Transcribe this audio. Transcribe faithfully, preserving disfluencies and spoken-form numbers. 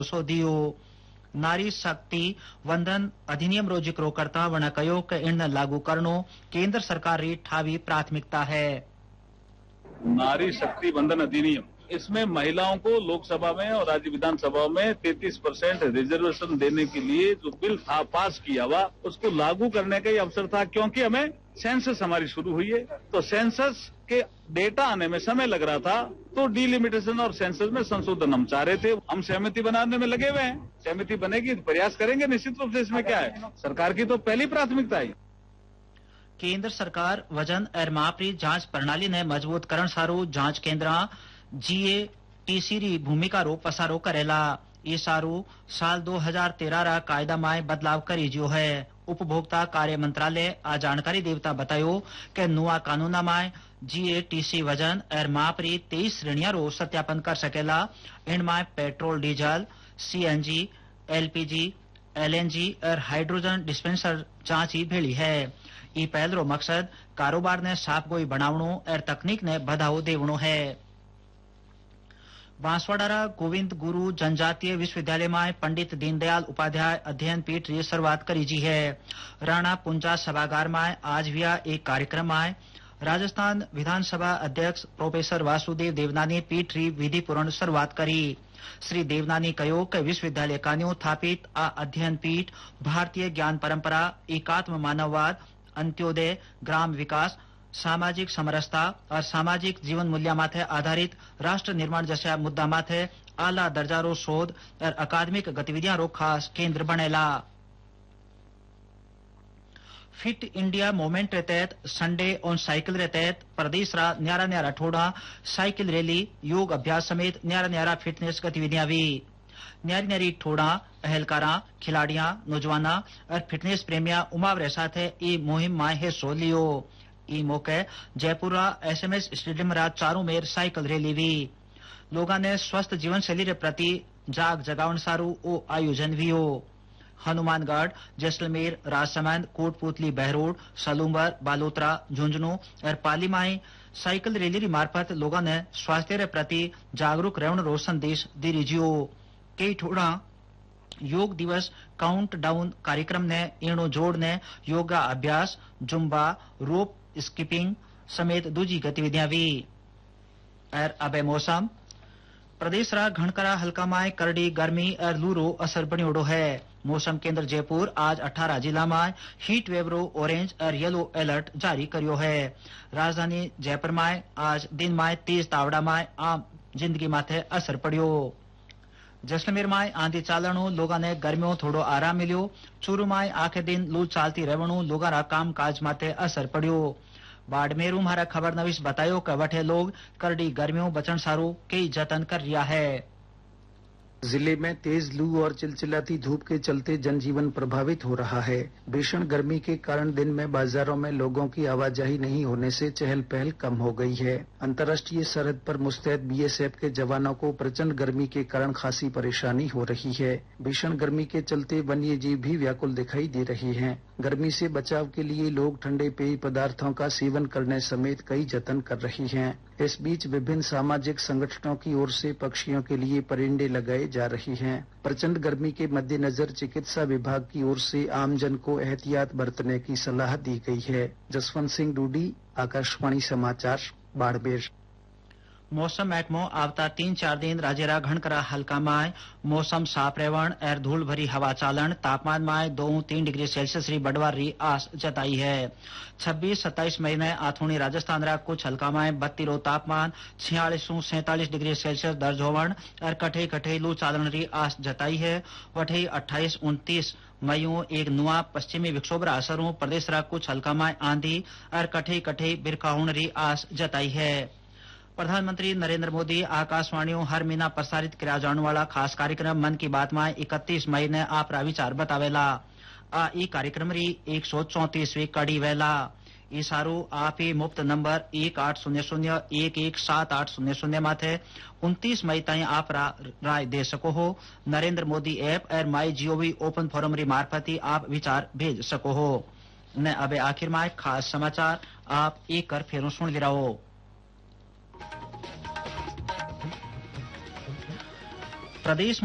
ભરોસો દિયો નારી શક્તિ વંદન અધિનિયમ રો जिक्रो करता वण कयो कि इन लागू करणो केंद्र सरकार री ठावी प्राथमिकता है। नारी शक्ति वंदन अधिनियम, इसमें महिलाओं को लोकसभा में और राज्य विधानसभा में तैंतीस परसेंट रिजर्वेशन देने के लिए जो बिल था पास किया हुआ, उसको लागू करने का ही अवसर था, क्योंकि हमें सेंसस हमारी शुरू हुई है, तो सेंसस के डेटा आने में समय लग रहा था, तो डिलिमिटेशन और सेंसस में संशोधन हम चाह रहे थे। हम सहमति बनाने में लगे हुए हैं, सहमति बनेगी, प्रयास करेंगे निश्चित रूप से। इसमें क्या है, सरकार की तो पहली प्राथमिकता है। केंद्र सरकार वजन और माप री जांच प्रणाली ने मजबूत करण सारू जांच केंद्र जीए टीसी री भूमिका रो पसारो करेला। ये सारू साल दो हजार तेरह रा कायदा में बदलाव करी जो है। उपभोक्ता कार्य मंत्रालय आ जानकारी देवता बतायो कि नुआ कानून में जीए टीसी वजन और माप री तेईस श्रेणियां रो सत्यापन कर सकेला। इनमें petrol diesel CNG LPG LNG और हाइड्रोजन डिस्पेंसर जांच ही भेड़ी है। ई पहल रो मकसद कारोबार ने साफ गोई बनावणो और तकनीक ने बढ़ावो देवणो है। बांसवाड़ा गोविंद गुरु जनजातीय विश्वविद्यालय में पंडित दीनदयाल उपाध्याय अध्ययन पीठ की शुरुआत करी जी है। राणा पुंजा सभागार में आज हुआ एक कार्यक्रम में राजस्थान विधानसभा अध्यक्ष प्रोफेसर वासुदेव देवनानी पीठ की विधिपूर्ण शुरुआत करी। श्री देवनानी कहो कि विश्वविद्यालय कान्यो स्थापित आ अध्ययन पीठ भारतीय ज्ञान परंपरा, एकात्म मानववाद, अंत्योदय, ग्राम विकास, सामाजिक समरसता और सामाजिक जीवन मूल्य माथे आधारित राष्ट्र निर्माण जैसा मुद्दा माथे आला दर्जा रो शोध और अकादमिक गतिविधियां रो खास केंद्र बनेला। फिट इंडिया मूवमेंट रे तहत संडे ऑन साइकिल रे तहत प्रदेश रा न्यारा न्यारा ठोड़ा साइकिल रैली, योग अभ्यास समेत न्यारा न्यारा फिटनेस गतिविधियां भी। न्यारी न्यारी ठोड़ा अहलकारा, खिलाड़ियां, नौजवाना और फिटनेस प्रेमिया उमावरे साथे ई मुहिम में हिस्सो लियो। ई मौके जयपुर एसएमएस स्टेडियम रा चारों मेर साइकिल रैली भी। लोगों ने स्वस्थ जीवन शैली के प्रति जाग जगावन सारू ओ आयोजन भी हो। हनुमानगढ़, जैसलमेर, राजसमंद, कोटपुतली, बहरोड, सलूंबर, बालोतरा, झुंझुनू और पाली में साइकिल रैली री मार्फत लोगों ने स्वास्थ्य के प्रति जागरूक रहन रो संदेश दी रिजियो। कई ठोड़ा योग दिवस काउंट डाउन कार्यक्रम ने इणो जोड़ ने योगा अभ्यास, जुम्बा, रोप स्कीपिंग समेत दूजी गतिविधियां भी। और अब मौसम, प्रदेश रा घणकरा हल्का में करड़ी गर्मी और लू रो असर बनियोड़ो है। मौसम केंद्र जयपुर आज अठारह जिला में हीट वेव रो ऑरेंज और येलो अलर्ट जारी करियो है। राजधानी जयपुर में आज दिन में तेज तावड़ा में आम जिंदगी माथे असर पड़ियो। जैसलमेर में आंधी चालणु लोगों ने गर्मियों थोड़ो आराम मिलियो। चूरू में आखे दिन लू चालती रहवणु लोगों रा काम काज माथे असर पड़ियो। बाड़मेर हमारा खबर नवीस बतायो कि वठे लोग करड़ी गर्मियों बचन सारू कई जतन कर रिया है। जिले में तेज लू और चिलचिलाती धूप के चलते जनजीवन प्रभावित हो रहा है। भीषण गर्मी के कारण दिन में बाजारों में लोगों की आवाजाही नहीं होने से चहल पहल कम हो गई है। अंतर्राष्ट्रीय सरहद पर मुस्तैद बीएसएफ के जवानों को प्रचंड गर्मी के कारण खासी परेशानी हो रही है। भीषण गर्मी के चलते वन्य जीव भी व्याकुल दिखाई दे रहे हैं। गर्मी से बचाव के लिए लोग ठंडे पेय पदार्थों का सेवन करने समेत कई जतन कर रहे हैं। इस बीच विभिन्न सामाजिक संगठनों की ओर से पक्षियों के लिए परिंदे लगाए जा रही हैं। प्रचंड गर्मी के मद्देनजर चिकित्सा विभाग की ओर से आमजन को एहतियात बरतने की सलाह दी गई है। जसवंत सिंह डूडी, आकाशवाणी समाचार, बाड़मेर। मौसम महकमो आवता तीन चार दिन राज्य घणकरा हल्का में मौसम साफ रहन और धूल भरी हवा चालन तापमान में दो तीन डिग्री सेल्सियस री बढ़वार री आस जताई है। छब्बीस सत्ताईस मई में आथुणी राजस्थान रा कुछ हल्का में बत्ती रो तापमान छियालीस सैंतालीस डिग्री सेल्सियस दर्ज होवन और कठे कठे लू चालन री आस जताई है। वठे अट्ठाईस उनतीस मईयों एक नुआ पश्चिमी विक्षोभ रा असरों प्रदेश रा कुछ हल्का में आंधी और कठे कठे बिरखा होने री आस जताई है। प्रधानमंत्री नरेंद्र मोदी आकाशवाणियों हर महीना प्रसारित किया जाने वाला खास कार्यक्रम मन की बात में इकतीस मई ने आप विचार बतावेला। आ ई कार्यक्रम री एक सौ चौतीसवीं कड़ी वेला। ई सारू आप ही मुफ्त नंबर एक आठ शून्य शून्य एक एक सात आठ शून्य शून्य माथे उनतीस मई ताई आप रा, राय दे सको हो। नरेंद्र मोदी ऐप और माई जीओवी ओपन फोरम री मार्फत ही आप विचार भेज सको हो। ने अब आखिर में खास समाचार आप एक कर फेरों सुन लिराओ। प्रदेश